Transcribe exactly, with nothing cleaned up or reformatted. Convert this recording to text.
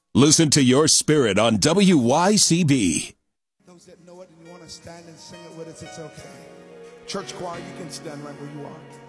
Listen to your spirit on W Y C B. Those that know it and you want to stand and sing it with us, it's okay. Church choir, you can stand right where you are.